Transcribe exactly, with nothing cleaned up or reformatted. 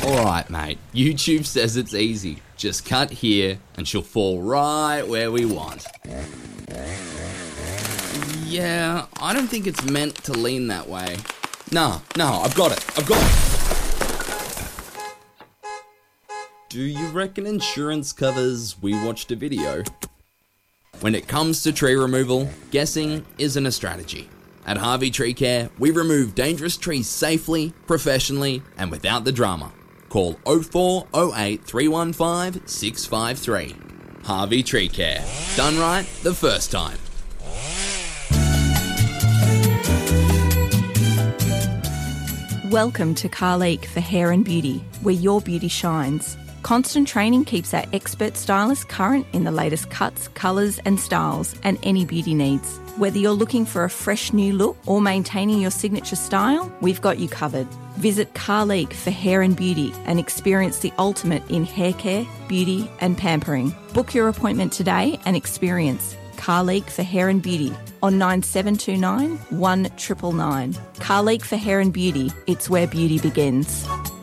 Alright mate, YouTube says it's easy. Just cut here and she'll fall right where we want. Yeah, I don't think it's meant to lean that way. Nah, nah, I've got it, I've got it. Do you reckon insurance covers we watched a video? When it comes to tree removal, guessing isn't a strategy. At Harvey Tree Care, we remove dangerous trees safely, professionally, and without the drama. Call oh four oh eight, three one five, six five three. Harvey Tree Care. Done right the first time. Welcome to Carleek for Hair and Beauty, where your beauty shines. Constant training keeps our expert stylists current in the latest cuts, colours and styles and any beauty needs. Whether you're looking for a fresh new look or maintaining your signature style, we've got you covered. Visit Carleek for Hair and Beauty and experience the ultimate in hair care, beauty and pampering. Book your appointment today and experience Carleek for Hair and Beauty on nine seven two nine, one nine nine nine. Carleek for Hair and Beauty, it's where beauty begins.